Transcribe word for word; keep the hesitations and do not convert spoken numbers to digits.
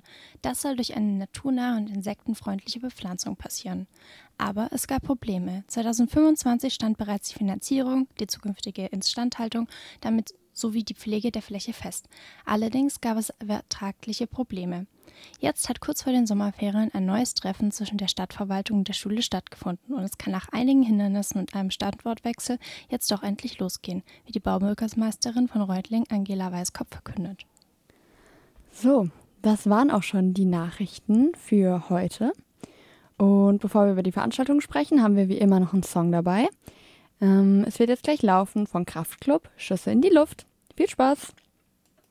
Das soll durch eine naturnahe und insektenfreundliche Bepflanzung passieren. Aber es gab Probleme. zweitausendfünfundzwanzig stand bereits die Finanzierung, die zukünftige Instandhaltung, damit sowie die Pflege der Fläche fest. Allerdings gab es vertragliche Probleme. Jetzt hat kurz vor den Sommerferien ein neues Treffen zwischen der Stadtverwaltung und der Schule stattgefunden und es kann nach einigen Hindernissen und einem Standortwechsel jetzt doch endlich losgehen, wie die Baubürgermeisterin von Reutling, Angela Weiskopf, verkündet. So, das waren auch schon die Nachrichten für heute. Und bevor wir über die Veranstaltung sprechen, haben wir wie immer noch einen Song dabei. Ähm, es wird jetzt gleich laufen von Kraftklub, Schüsse in die Luft. Viel Spaß!